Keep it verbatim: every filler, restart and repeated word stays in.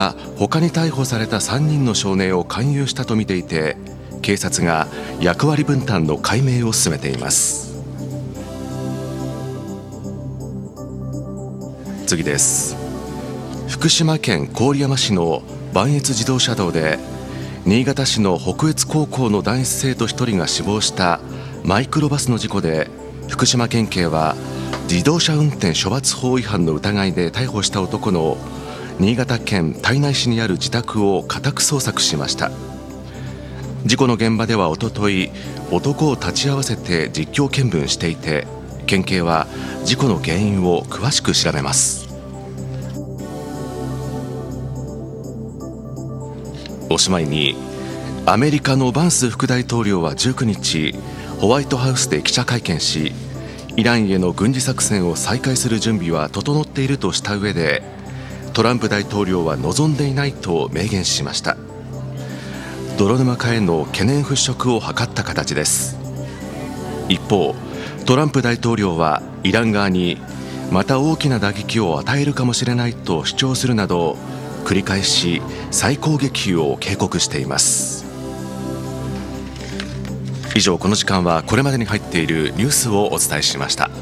他に逮捕されたさんにんの少年を勧誘したとみていて、警察が役割分担の解明を進めています。次です。福島県郡山市の磐越自動車道で新潟市の北越高校の男子生徒ひとりが死亡したマイクロバスの事故で、福島県警は自動車運転処罰法違反の疑いで逮捕した男の新潟県胎内市にある自宅を家宅捜索しました。事故の現場ではおととい、男を立ち会わせて実況見分していて、県警は事故の原因を詳しく調べます。おしまいに、アメリカのバンス副大統領はじゅうくにち、ホワイトハウスで記者会見し、イランへの軍事作戦を再開する準備は整っているとした上で、トランプ大統領は望んでいないと明言しました。泥沼化への懸念払拭を図った形です。一方、トランプ大統領はイラン側にまた大きな打撃を与えるかもしれないと主張するなど、繰り返し再攻撃を警告しています。以上、この時間はこれまでに入っているニュースをお伝えしました。